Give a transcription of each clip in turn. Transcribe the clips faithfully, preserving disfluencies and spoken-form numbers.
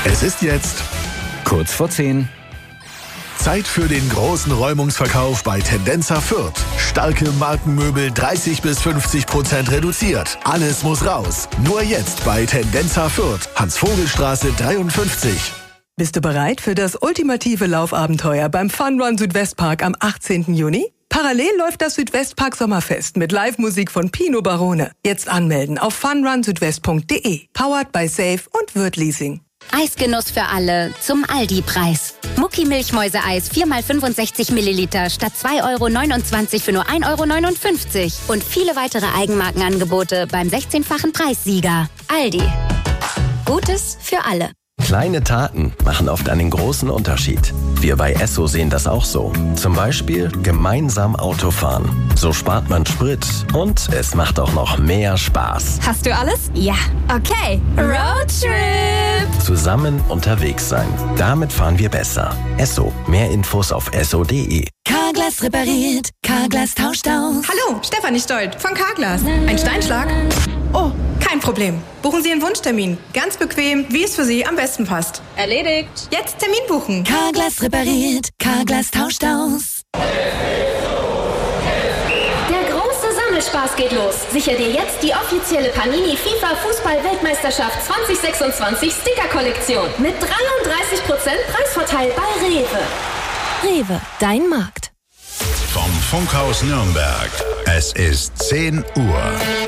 Es ist jetzt kurz vor zehn. Zeit für den großen Räumungsverkauf bei Tendenza Fürth. Starke Markenmöbel dreißig bis fünfzig Prozent reduziert. Alles muss raus. Nur jetzt bei Tendenza Fürth. Hans-Vogel-Straße dreiundfünfzig. Bist du bereit für das ultimative Laufabenteuer beim Fun Run Südwestpark am achtzehnten Juni? Parallel läuft das Südwestpark Sommerfest mit Live-Musik von Pino Barone. Jetzt anmelden auf fun run südwest punkt de. Powered by Safe und Würth Leasing. Eisgenuss für alle zum Aldi-Preis. Mucki Milchmäuse-Eis vier mal fünfundsechzig Milliliter statt zwei Euro neunundzwanzig für nur ein Euro neunundfünfzig. Und viele weitere Eigenmarkenangebote beim sechzehnfachen Preissieger. Aldi. Gutes für alle. Kleine Taten machen oft einen großen Unterschied. Wir bei Esso sehen das auch so. Zum Beispiel gemeinsam Auto fahren. So spart man Sprit und es macht auch noch mehr Spaß. Hast du alles? Ja. Okay. Roadtrip! Zusammen unterwegs sein. Damit fahren wir besser. Esso. Mehr Infos auf esso punkt de. Carglass repariert. Carglass tauscht aus. Hallo, Stefanie Stolt von Carglass. Ein Steinschlag? Oh, kein Problem. Buchen Sie einen Wunschtermin. Ganz bequem, wie es für Sie am besten passt. Erledigt. Jetzt Termin buchen. Carglass repariert. Carglass tauscht aus. Der große Sammelspaß geht los. Sicher dir jetzt die offizielle Panini FIFA Fußball-Weltmeisterschaft zwanzig sechsundzwanzig Sticker-Kollektion. Mit dreiunddreißig Prozent Preisvorteil bei Rewe. Rewe, dein Markt. Vom Funkhaus Nürnberg. Es ist zehn Uhr.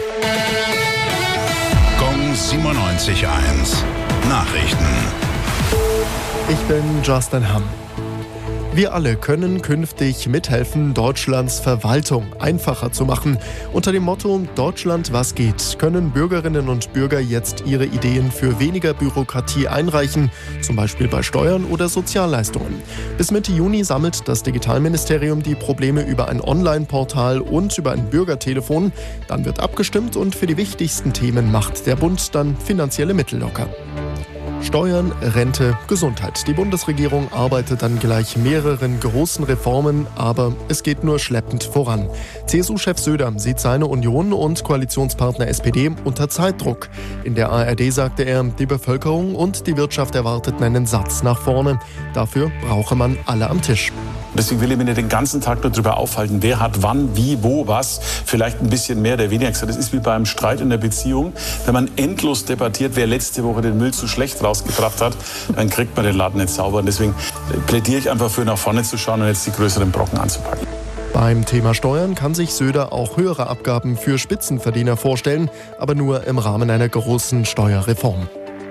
Gong siebenundneunzig Komma eins. Nachrichten. Ich bin Justin Hamm. Wir alle können künftig mithelfen, Deutschlands Verwaltung einfacher zu machen. Unter dem Motto Deutschland, was geht, können Bürgerinnen und Bürger jetzt ihre Ideen für weniger Bürokratie einreichen, zum Beispiel bei Steuern oder Sozialleistungen. Bis Mitte Juni sammelt das Digitalministerium die Probleme über ein Online-Portal und über ein Bürgertelefon. Dann wird abgestimmt und für die wichtigsten Themen macht der Bund dann finanzielle Mittel locker. Steuern, Rente, Gesundheit. Die Bundesregierung arbeitet an gleich mehreren großen Reformen, aber es geht nur schleppend voran. C S U-Chef Söder sieht seine Union und Koalitionspartner S P D unter Zeitdruck. In der A R D sagte er, die Bevölkerung und die Wirtschaft erwarteten einen Satz nach vorne. Dafür brauche man alle am Tisch. Deswegen will ich mich nicht den ganzen Tag nur darüber aufhalten, wer hat wann, wie, wo, was. Vielleicht ein bisschen mehr, der weniger gesagt. Das ist wie beim Streit in der Beziehung. Wenn man endlos debattiert, wer letzte Woche den Müll zu schlecht rausgebracht hat, dann kriegt man den Laden nicht sauber. Und deswegen plädiere ich einfach für, nach vorne zu schauen und jetzt die größeren Brocken anzupacken. Beim Thema Steuern kann sich Söder auch höhere Abgaben für Spitzenverdiener vorstellen, aber nur im Rahmen einer großen Steuerreform.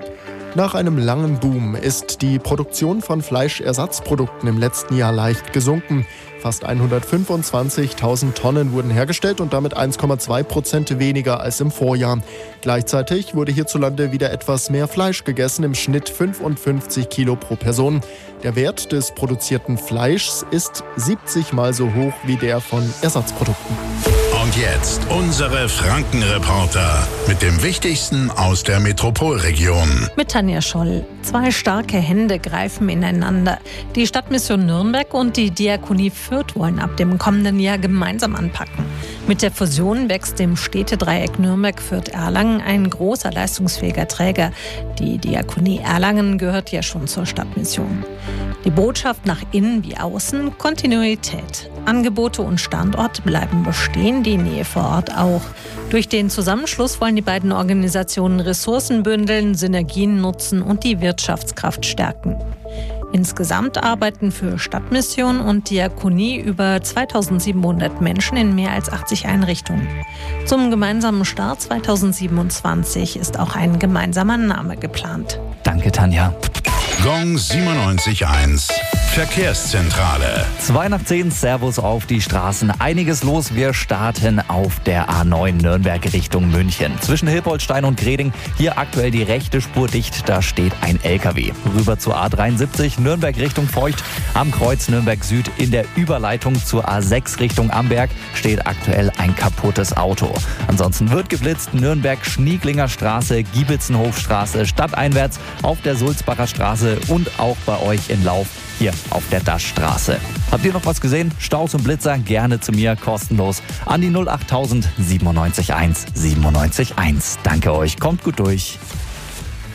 Nach einem langen Boom ist die Produktion von Fleischersatzprodukten im letzten Jahr leicht gesunken. Fast hundertfünfundzwanzigtausend Tonnen wurden hergestellt und damit eins Komma zwei Prozent weniger als im Vorjahr. Gleichzeitig wurde hierzulande wieder etwas mehr Fleisch gegessen, im Schnitt fünfundfünfzig Kilo pro Person. Der Wert des produzierten Fleischs ist siebzig Mal so hoch wie der von Ersatzprodukten. Und jetzt unsere Franken-Reporter mit dem Wichtigsten aus der Metropolregion. Mit Tanja Scholl. Zwei starke Hände greifen ineinander. Die Stadtmission Nürnberg und die Diakonie Fürth wollen ab dem kommenden Jahr gemeinsam anpacken. Mit der Fusion wächst dem Städtedreieck Nürnberg-Fürth-Erlangen ein großer leistungsfähiger Träger. Die Diakonie Erlangen gehört ja schon zur Stadtmission. Die Botschaft nach innen wie außen: Kontinuität. Angebote und Standorte bleiben bestehen, die Nähe vor Ort auch. Durch den Zusammenschluss wollen die beiden Organisationen Ressourcen bündeln, Synergien nutzen und die Wirtschaftskraft stärken. Insgesamt arbeiten für Stadtmission und Diakonie über zweitausendsiebenhundert Menschen in mehr als achtzig Einrichtungen. Zum gemeinsamen Start zweitausendsiebenundzwanzig ist auch ein gemeinsamer Name geplant. Danke, Tanja. Gong siebenundneunzig Komma eins. Verkehrszentrale. zwei nach zehn, Servus auf die Straßen. Einiges los. Wir starten auf der A neun Nürnberg Richtung München. Zwischen Hilpoltstein und Greding, hier aktuell die rechte Spur dicht, da steht ein L K W. Rüber zur A dreiundsiebzig, Nürnberg Richtung Feucht. Am Kreuz Nürnberg Süd in der Überleitung zur A sechs Richtung Amberg steht aktuell ein kaputtes Auto. Ansonsten wird geblitzt, Nürnberg Schnieglinger Straße, Giebitzenhofstraße, stadteinwärts auf der Sulzbacher Straße und auch bei euch in Lauf hier auf der Daschstraße. Habt ihr noch was gesehen? Staus und Blitzer? Gerne zu mir, kostenlos an die null achttausend siebenundneunzig eins siebenundneunzig eins. Danke euch, kommt gut durch.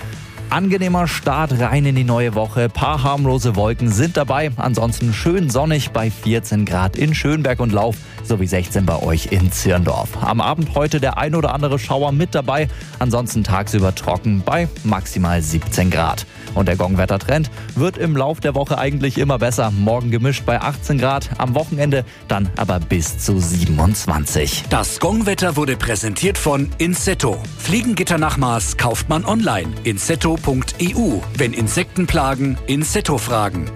Angenehmer Start rein in die neue Woche. Paar harmlose Wolken sind dabei. Ansonsten schön sonnig bei vierzehn Grad in Schönberg und Lauf sowie sechzehn bei euch in Zirndorf. Am Abend heute der ein oder andere Schauer mit dabei. Ansonsten tagsüber trocken bei maximal siebzehn Grad. Und der Gongwettertrend wird im Lauf der Woche eigentlich immer besser. Morgen gemischt bei achtzehn Grad, am Wochenende dann aber bis zu siebenundzwanzig. Das Gongwetter wurde präsentiert von Insetto. Fliegengitternachmaß kauft man online. insetto punkt e u. Wenn Insekten plagen, Insetto fragen.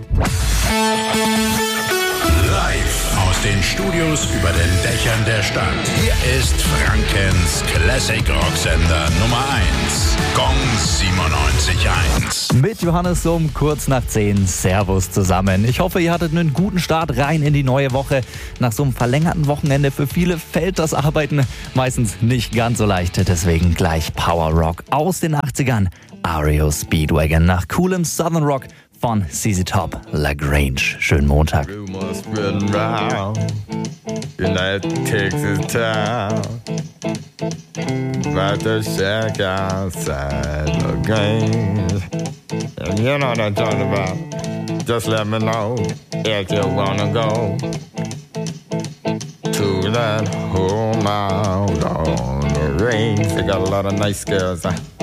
Live aus den Studios über den Dächern der Stadt. Hier ist Frankens Classic Rocksender Nummer eins. Gong siebenundneunzig Komma eins. Mit Johannes Summ kurz nach zehn. Servus zusammen. Ich hoffe, ihr hattet einen guten Start rein in die neue Woche. Nach so einem verlängerten Wochenende für viele fällt das Arbeiten meistens nicht ganz so leicht. Deswegen gleich Power Rock aus den achtzigern. R E O Speedwagon nach coolem Southern Rock von C Z Top, LaGrange. Schönen Montag. About to check outside LaGrange. And you know what I'm talking about. Just let me know if you wanna go to that home out on the range. They got a lot of nice girls. Huh?